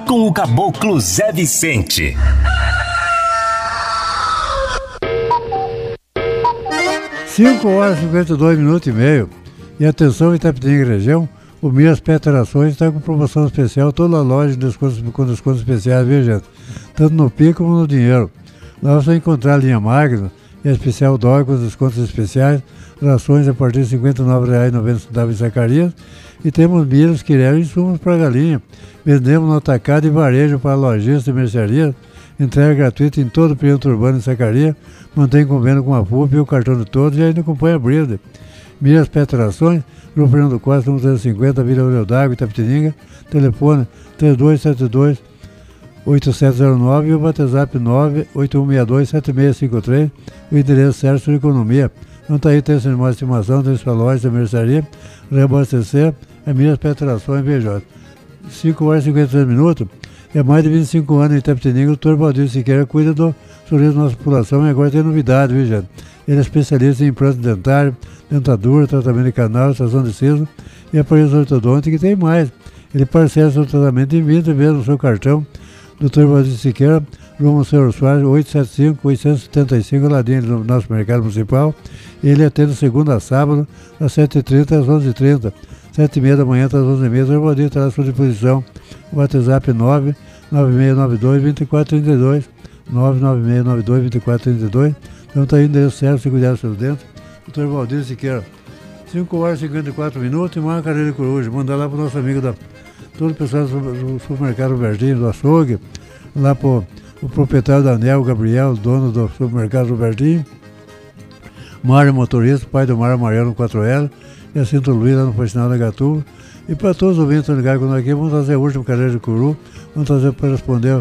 com o Caboclo Zé Vicente. Cinco horas e 52 minutos e meio. E atenção, Itapetininga região, o Miras Pet Rações está com promoção especial, toda a loja com descontos especiais, viu, gente? Tanto no PIC como no dinheiro. Lá você vai encontrar a linha Magna e a especial dog com descontos especiais, rações a partir de R$ 59,90 em Zacarias. E temos milhas, quirel e insumos para galinha. Vendemos no atacado e varejo para lojistas e mercearias. Entrega gratuita em todo o perímetro urbano em Zacarias. Mantém convênio com a FUP e o cartão de todos e ainda acompanha a Brida. Milhas Pet Rações, Rua Fernando Costa, número 350, Vila Olho d'Água, Itapetininga. Telefone 3272-8709 e o WhatsApp 98162-7653. O endereço certo de economia. Então tá aí, tem essa animal de estimação, tem sua loja, tem mercearia, reabastecer, é Milhas Pet Rações, VJ. 5 horas e 53 minutos. E há mais de 25 anos em Itapetininga, o Dr. Valdir Siqueira cuida do sorriso da nossa população e agora tem novidade, viu, gente? Ele é especialista em implante dentário, dentadura, tratamento de canal, extração de siso e aparelhos ortodônticos, e tem mais. Ele parcela seu tratamento em vida mesmo no seu cartão. Dr. Valdir Siqueira, Rua Monsenhor Soares, 875-875, ladinho do nosso mercado municipal. Ele atende segunda a sábado, das 7h30 às 11h30. 7h30 da manhã às 11h30, o Dr. Valdir está à sua disposição. O WhatsApp 99692-2432, 99692-2432. Então está aí o endereço certo, se cuidar dos seus dentes. Dr. Valdir Siqueira. 5 horas e 54 minutos e uma cadeira de coruja. Mandar lá para o nosso amigo todo o pessoal do supermercado Robertinho, do açougue, lá para o proprietário Daniel, Gabriel, dono do supermercado Robertinho, Mário motorista, pai do Mário Mariano 4L, e a Cinto Luiz lá no Faxinal da Gatuba. E para todos os ouvintes ligados com nós aqui, vamos trazer a última cadeira de coru, vamos trazer para responder